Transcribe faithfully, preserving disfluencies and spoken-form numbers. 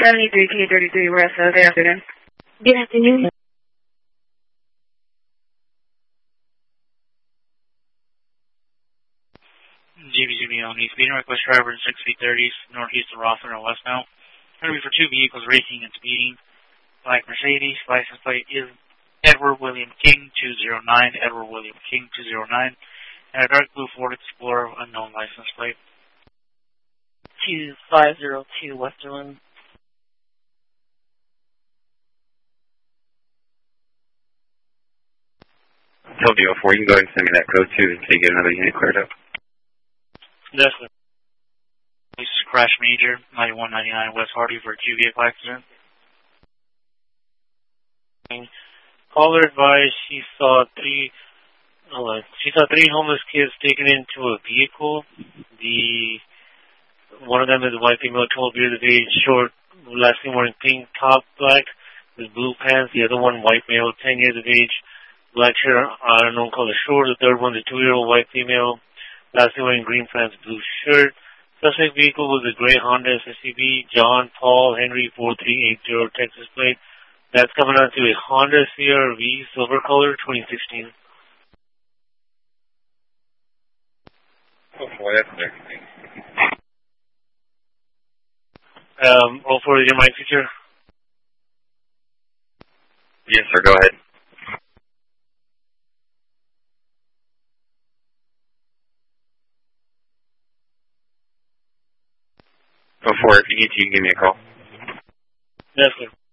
seventy-three K thirty-three West, uh, good afternoon. Good afternoon. G B G B on the speeding request driver in six feet thirty, northeast of Rothman or westbound. Going to be for two vehicles racing and speeding. Black Mercedes, license plate is Edward William King two zero nine, Edward William King two zero nine, and a dark blue Ford Explorer, unknown license plate. two five zero two Westerland. Told you before, you can go ahead and send me that code too until you get another unit cleared up. Definitely. This is Crash Major, ninety-one ninety-nine West Hardy for a two vehicle accident. Caller advised she saw three, hold on, she saw three homeless kids taken into a vehicle. The one of them is a white female, twelve years of age, short, last name wearing pink, top black, with blue pants. The other one, white male, ten years of age, black shirt, unknown color short. The third one, the two-year-old white female, last name wearing green pants, blue shirt. Suspect vehicle was a gray Honda S U V, John Paul Henry four three eight zero Texas plate. That's coming out to a Honda C R V, silver color, twenty sixteen. Oh boy, that's interesting. Um, roll for your mic feature. Yes, sir, go ahead. Go for it. If you need to, you can give me a call. Yes, sir.